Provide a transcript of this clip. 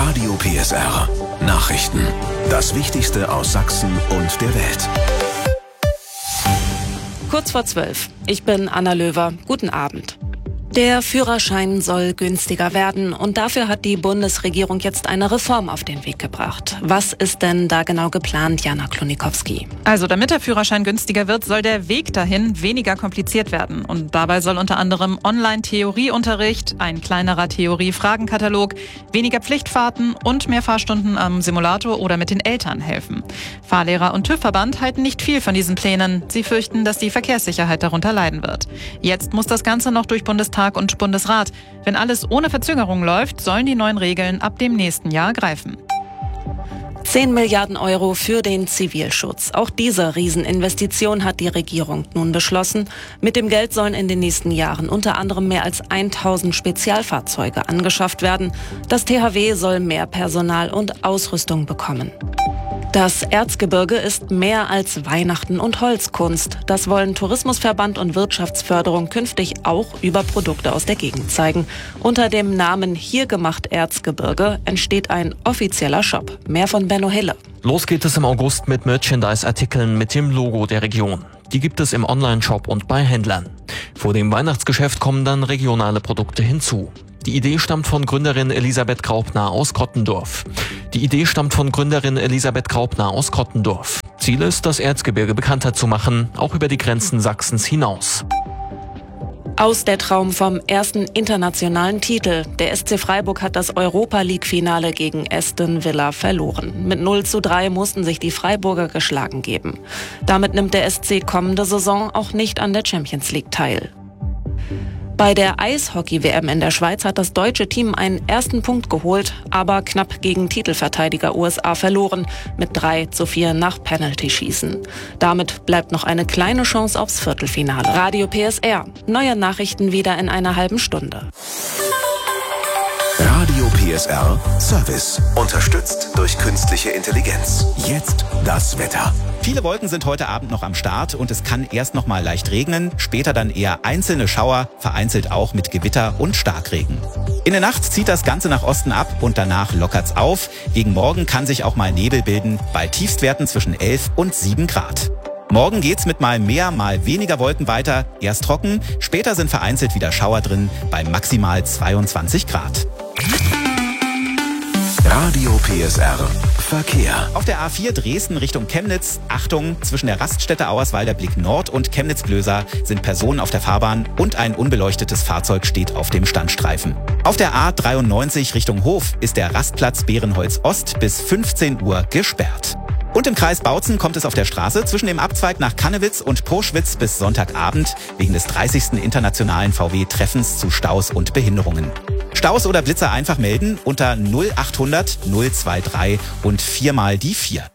Radio PSR. Nachrichten. Das Wichtigste aus Sachsen und der Welt. Kurz vor 12. Ich bin Anna Löwer. Guten Abend. Der Führerschein soll günstiger werden und dafür hat die Bundesregierung jetzt eine Reform auf den Weg gebracht. Was ist denn da genau geplant, Jana Klonikowski? Also damit der Führerschein günstiger wird, soll der Weg dahin weniger kompliziert werden. Und dabei soll unter anderem Online-Theorieunterricht, ein kleinerer Theorie-Fragenkatalog, weniger Pflichtfahrten und mehr Fahrstunden am Simulator oder mit den Eltern helfen. Fahrlehrer und TÜV-Verband halten nicht viel von diesen Plänen. Sie fürchten, dass die Verkehrssicherheit darunter leiden wird. Jetzt muss das Ganze noch durch Bundestag und Bundesrat. Wenn alles ohne Verzögerung läuft, sollen die neuen Regeln ab dem nächsten Jahr greifen. 10 Milliarden Euro für den Zivilschutz. Auch diese Rieseninvestition hat die Regierung nun beschlossen. Mit dem Geld sollen in den nächsten Jahren unter anderem mehr als 1000 Spezialfahrzeuge angeschafft werden. Das THW soll mehr Personal und Ausrüstung bekommen. Das Erzgebirge ist mehr als Weihnachten und Holzkunst. Das wollen Tourismusverband und Wirtschaftsförderung künftig auch über Produkte aus der Gegend zeigen. Unter dem Namen Hier gemacht Erzgebirge entsteht ein offizieller Shop. Mehr von Benno Hille. Los geht es im August mit Merchandise-Artikeln mit dem Logo der Region. Die gibt es im Online-Shop und bei Händlern. Vor dem Weihnachtsgeschäft kommen dann regionale Produkte hinzu. Die Idee stammt von Gründerin Elisabeth Graupner aus Krottendorf. Ziel ist, das Erzgebirge bekannter zu machen, auch über die Grenzen Sachsens hinaus. Aus der Traum vom ersten internationalen Titel. Der SC Freiburg hat das Europa-League-Finale gegen Aston Villa verloren. Mit 0:3 mussten sich die Freiburger geschlagen geben. Damit nimmt der SC kommende Saison auch nicht an der Champions League teil. Bei der Eishockey-WM in der Schweiz hat das deutsche Team einen ersten Punkt geholt, aber knapp gegen Titelverteidiger USA verloren, mit 3:4 nach Penalty-Schießen. Damit bleibt noch eine kleine Chance aufs Viertelfinale. Radio PSR. Neue Nachrichten wieder in einer halben Stunde. Radio PSR Service. Unterstützt durch künstliche Intelligenz. Jetzt das Wetter. Viele Wolken sind heute Abend noch am Start und es kann erst noch mal leicht regnen, später dann eher einzelne Schauer, vereinzelt auch mit Gewitter und Starkregen. In der Nacht zieht das Ganze nach Osten ab und danach lockert's auf. Gegen Morgen kann sich auch mal Nebel bilden, bei Tiefstwerten zwischen 11 und 7 Grad. Morgen geht's mit mal mehr, mal weniger Wolken weiter. Erst trocken, später sind vereinzelt wieder Schauer drin, bei maximal 22 Grad. Radio PSR Verkehr. Auf der A4 Dresden Richtung Chemnitz, Achtung, zwischen der Raststätte Auerswalder Blick Nord und Chemnitz-Blöser sind Personen auf der Fahrbahn und ein unbeleuchtetes Fahrzeug steht auf dem Standstreifen. Auf der A93 Richtung Hof ist der Rastplatz Bärenholz Ost bis 15 Uhr gesperrt. Und im Kreis Bautzen kommt es auf der Straße zwischen dem Abzweig nach Kannewitz und Poschwitz bis Sonntagabend wegen des 30. internationalen VW-Treffens zu Staus und Behinderungen. Staus oder Blitzer einfach melden unter 0800 023 und 4 mal die 4.